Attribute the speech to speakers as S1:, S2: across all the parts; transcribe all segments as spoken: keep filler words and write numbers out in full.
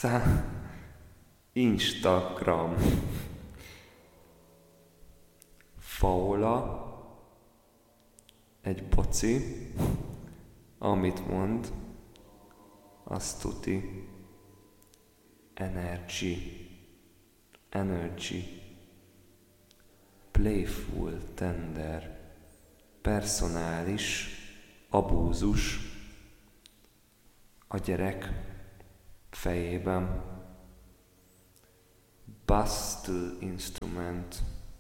S1: Szá... Instagram. Faola. Egy boci. Amit mond, azt tuti. Energy. Energy. Playful, tender. Personális. Abúzus. A gyerek fejében. Bustle instrument.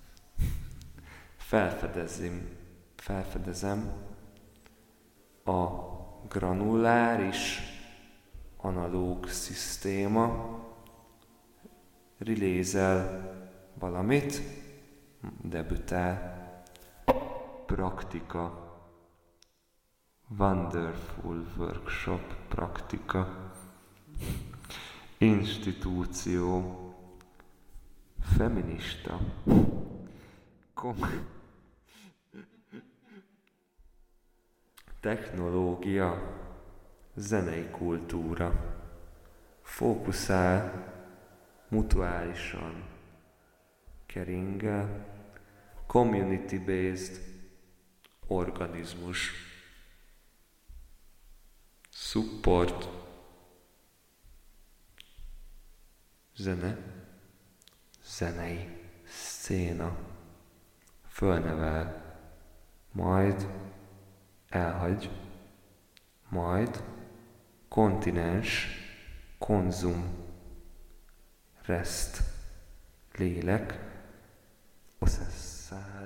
S1: Felfedezem, felfedezem a granuláris analóg szisztéma. Relézel valamit, debütál. Praktika. Wonderful workshop, praktika. Institúció. Feminista. Kom- Technológia. Zenei kultúra. Fókuszál. Mutuálisan. Keringel. Community-based. Organizmus. Support. Zene. Zenei. Széna. Fölnevel. Majd elhagy. Majd kontinens. Konzum. Rest. Lélek. Oszeszál.